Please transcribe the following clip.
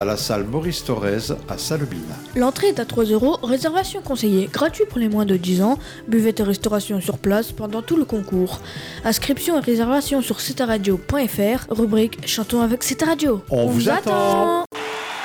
à la salle Maurice Thorez à Salobine. L'entrée est à 3 €, réservation conseillée, gratuit pour les moins de 10 ans, buvette et restauration sur place pendant tout le concours. Inscription et réservation sur cetaradio.fr, rubrique Chantons avec Cetaradio. On vous attend.